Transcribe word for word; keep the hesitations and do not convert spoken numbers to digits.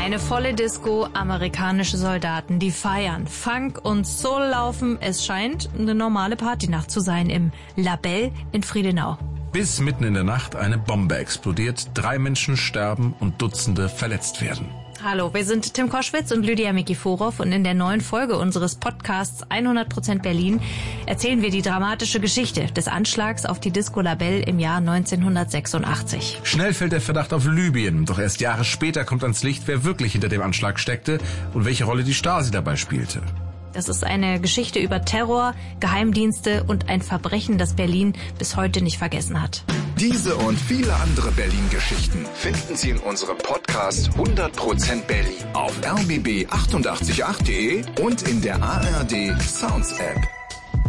Eine volle Disco, amerikanische Soldaten, die feiern. Funk und Soul laufen. Es scheint eine normale Partynacht zu sein im Labelle in Friedenau. Bis mitten in der Nacht eine Bombe explodiert, drei Menschen sterben und Dutzende verletzt werden. Hallo, wir sind Tim Koschwitz und Lydia Mikiforov und in der neuen Folge unseres Podcasts hundert Prozent Berlin erzählen wir die dramatische Geschichte des Anschlags auf die Disco Labelle im Jahr neunzehnhundertsechsundachtzig. Schnell fällt der Verdacht auf Libyen, doch erst Jahre später kommt ans Licht, wer wirklich hinter dem Anschlag steckte und welche Rolle die Stasi dabei spielte. Das ist eine Geschichte über Terror, Geheimdienste und ein Verbrechen, das Berlin bis heute nicht vergessen hat. Diese und viele andere Berlin-Geschichten finden Sie in unserem Podcast hundert Prozent Berlin auf r b b achtundachtzig punkt acht punkt de und in der A R D Sounds App.